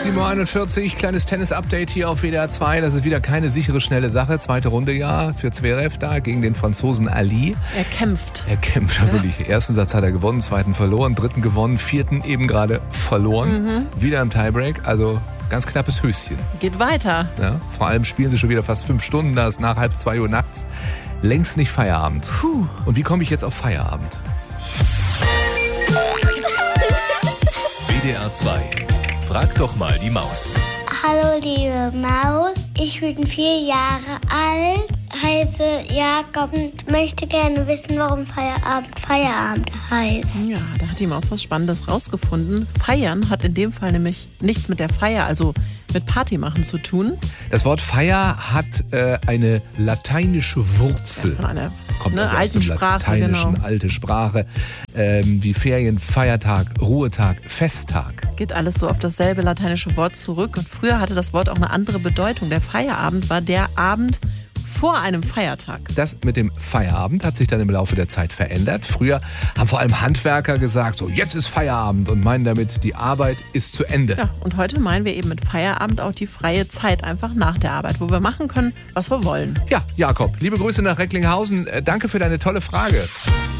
7.41 Uhr, kleines Tennis-Update hier auf WDR 2. Das ist wieder keine sichere, schnelle Sache. Zweite Runde ja für Zverev da gegen den Franzosen Ali. Er kämpft. Ja. Wirklich. Ersten Satz hat er gewonnen, zweiten verloren, dritten gewonnen, vierten eben gerade verloren. Wieder im Tiebreak, also ganz knappes Höschen. Geht weiter. Ja, vor allem spielen sie schon wieder fast 5 Stunden, da ist nach 1:30 Uhr nachts. Längst nicht Feierabend. Puh. Und wie komme ich jetzt auf Feierabend? WDR 2. Frag doch mal die Maus. Hallo liebe Maus, ich bin 4 Jahre alt, heiße Jakob und möchte gerne wissen, warum Feierabend heißt. Ja, da hat die Maus was Spannendes rausgefunden. Feiern hat in dem Fall nämlich nichts mit der Feier, also mit Party machen zu tun. Das Wort Feier hat eine lateinische Wurzel. Von einer Kommt also alten aus dem Sprache, Lateinischen, genau. alte Sprache, wie Ferien, Feiertag, Ruhetag, Festtag. Geht alles so auf dasselbe lateinische Wort zurück. Und früher hatte das Wort auch eine andere Bedeutung. Der Feierabend war der Abend vor einem Feiertag. Das mit dem Feierabend hat sich dann im Laufe der Zeit verändert. Früher haben vor allem Handwerker gesagt, so jetzt ist Feierabend und meinen damit, die Arbeit ist zu Ende. Ja, und heute meinen wir eben mit Feierabend auch die freie Zeit einfach nach der Arbeit, wo wir machen können, was wir wollen. Ja, Jakob, liebe Grüße nach Recklinghausen. Danke für deine tolle Frage.